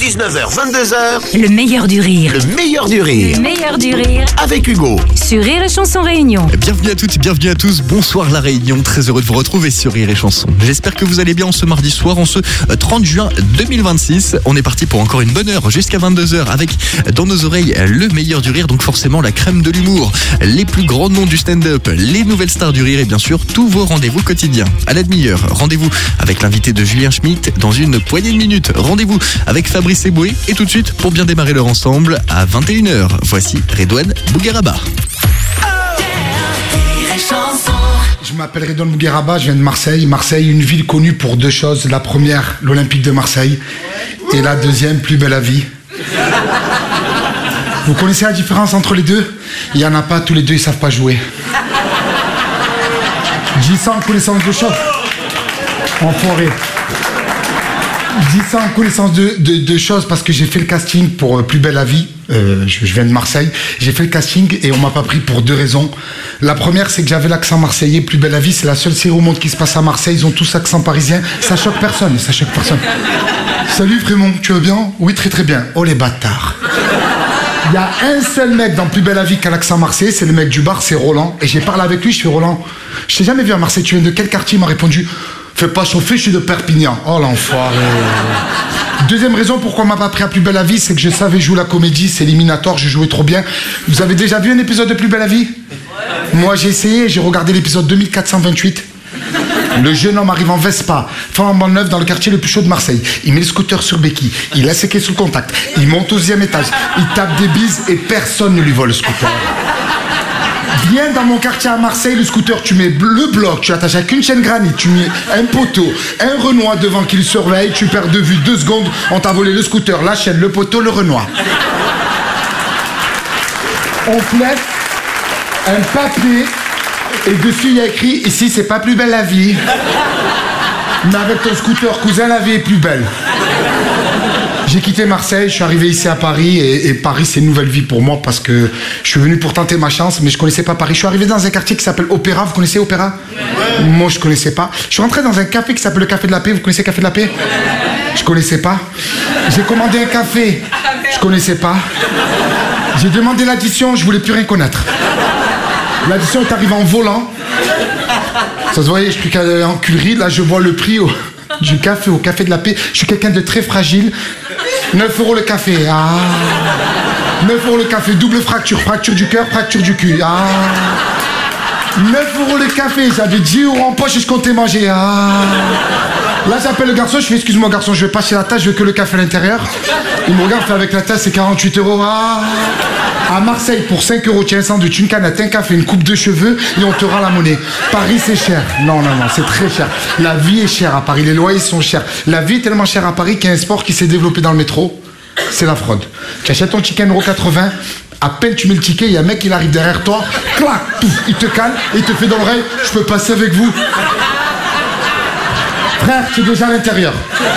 19h, 22h. Le meilleur du rire. Le meilleur du rire. Le meilleur du rire. Avec Hugo. Sur Rire et Chanson Réunion. Bienvenue à toutes et bienvenue à tous. Bonsoir la Réunion. Très heureux de vous retrouver sur Rire et Chanson. J'espère que vous allez bien en ce mardi soir, en ce 30 juin 2026. On est parti pour encore une bonne heure jusqu'à 22h avec dans nos oreilles le meilleur du rire. Donc forcément la crème de l'humour, les plus grands noms du stand-up, les nouvelles stars du rire et bien sûr tous vos rendez-vous quotidiens. À la demi-heure, rendez-vous avec l'invité de Julien Schmitt dans une poignée de minutes. Rendez-vous avec Fabrice Eboué et tout de suite pour bien démarrer leur ensemble à 21h. Voici Redouane Bougueraba. Je m'appelle Redouane Bougueraba, je viens de Marseille. Marseille, une ville connue pour deux choses. La première, l'Olympique de Marseille. Et la deuxième, plus belle la vie. Vous connaissez la différence entre les deux? Il n'y en a pas, tous les deux ils savent pas jouer. Je dis ça en connaissance de chose. Enfoiré. Je dis ça en connaissance de choses parce que j'ai fait le casting pour Plus belle la vie. Je viens de Marseille. J'ai fait le casting et on m'a pas pris pour deux raisons. La première, c'est que j'avais l'accent marseillais. Plus belle la vie, c'est la seule série au monde qui se passe à Marseille. Ils ont tous accent parisien. Ça choque personne, ça choque personne. Salut Frémont, tu vas bien? Oui, très très bien. Oh les bâtards. Il y a un seul mec dans Plus belle la vie qui a l'accent marseillais, c'est le mec du bar, c'est Roland. Et j'ai parlé avec lui, je fais Roland, je t'ai jamais vu à Marseille, tu viens de quel quartier? Il m'a répondu, fais pas chauffer, je suis de Perpignan. Oh l'enfoiré. Deuxième raison pourquoi on m'a pas pris à Plus belle la vie, c'est que je savais jouer la comédie, c'est éliminatoire, je jouais trop bien. Vous avez déjà vu un épisode de Plus belle la vie? Moi j'ai essayé, j'ai regardé l'épisode 2428. Le jeune homme arrive en Vespa, flambant neuf dans le quartier le plus chaud de Marseille. Il met le scooter sur béquille, il laisse ses clés sous le contact, il monte au 2e étage, il tape des bises et personne ne lui vole le scooter. Viens dans mon quartier à Marseille, le scooter, tu mets le bloc, tu l'attaches avec une chaîne granit, tu mets un poteau, un Renoir devant qui le surveille, tu perds de vue 2 secondes, on t'a volé le scooter, la chaîne, le poteau, le Renoir. On plaide un papier. Et dessus, il y a écrit, ici, c'est pas plus belle la vie. Mais avec ton scooter, cousin, la vie est plus belle. J'ai quitté Marseille, je suis arrivé ici à Paris. Et Paris, c'est une nouvelle vie pour moi parce que je suis venu pour tenter ma chance, mais je connaissais pas Paris. Je suis arrivé dans un quartier qui s'appelle Opéra. Vous connaissez Opéra? Moi, je connaissais pas. Je suis rentré dans un café qui s'appelle le Café de la Paix. Vous connaissez le Café de la Paix? Je connaissais pas. J'ai commandé un café. Je connaissais pas. J'ai demandé l'addition, je voulais plus rien connaître. L'addition est arrivée en volant. Ça se voyait, je suis en culerie. Là, je vois le prix du café au Café de la Paix. Je suis quelqu'un de très fragile. 9 € le café. Ah. 9 € le café. Double fracture. Fracture du cœur, fracture du cul. Ah. 9 € le café. J'avais 10 € en poche et je comptais manger. Ah. Là, j'appelle le garçon. Je fais, excuse-moi, garçon, je vais passer la tasse. Je veux que le café à l'intérieur. Il me regarde, fait avec la tasse, c'est 48 €. Ah. À Marseille, pour 5 €, tu as un sandwich, une canette, un café, une coupe de cheveux et on te rend la monnaie. Paris, c'est cher. Non, c'est très cher. La vie est chère à Paris, les loyers sont chers. La vie est tellement chère à Paris qu'il y a un sport qui s'est développé dans le métro, c'est la fraude. Tu achètes ton ticket 1,80 €, à peine tu mets le ticket, il y a un mec qui arrive derrière toi, clac, pouf, il te cale et il te fait dans l'oreille, je peux passer avec vous. Frère, tu es déjà à l'intérieur.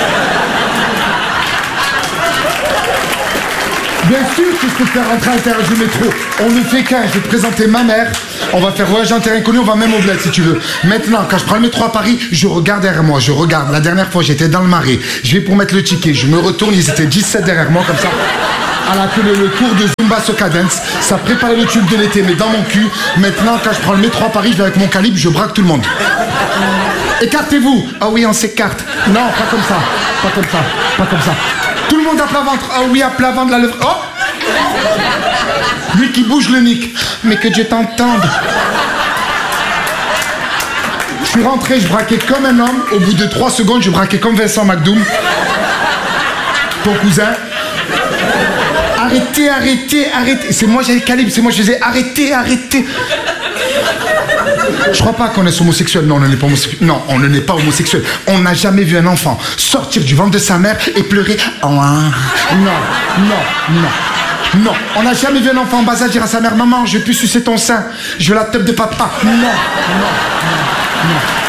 Bien sûr que je peux te faire rentrer à l'intérieur du métro. On ne fait qu'un. Je vais te présenter ma mère. On va faire voyager en terrain inconnu. On va même au bled si tu veux. Maintenant, quand je prends le métro à Paris, je regarde derrière moi. Je regarde. La dernière fois, j'étais dans le Marais. Je vais pour mettre le ticket. Je me retourne. Ils étaient 17 derrière moi comme ça. À la queue, le cours de Zumba Soca Dance. Ça préparait le tube de l'été, mais dans mon cul. Maintenant, quand je prends le métro à Paris, je vais avec mon calibre. Je braque tout le monde. Écartez-vous. Ah oui, on s'écarte. Non, pas comme ça. Pas comme ça. Pas comme ça. Tout le monde à plat ventre. Ah oui, à plat ventre, la lèvre. Oh! Lui qui bouge le nick. Mais que Dieu t'entende. Je suis rentré, je braquais comme un homme. Au bout de 3 secondes, je braquais comme Vincent McDoom. Ton cousin. Arrêtez, arrêtez, arrêtez. C'est moi, j'avais le calibre. C'est moi, je faisais arrêtez, arrêtez. Je crois pas qu'on est homosexuel. Non, on n'est pas homosexuel. Non, on n'est pas homosexuel. On n'a jamais vu un enfant sortir du ventre de sa mère et pleurer. Oh, hein. Non, on n'a jamais vu un enfant en bas âge dire à sa mère, maman, je veux plus sucer ton sein. Je veux la teub de papa. Non.